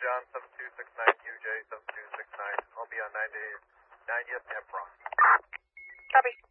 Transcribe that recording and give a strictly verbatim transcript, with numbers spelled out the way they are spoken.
John, seven two six nine U J, seven two six nine. I'll be on ninety, ninetieth and Bronx. Copy.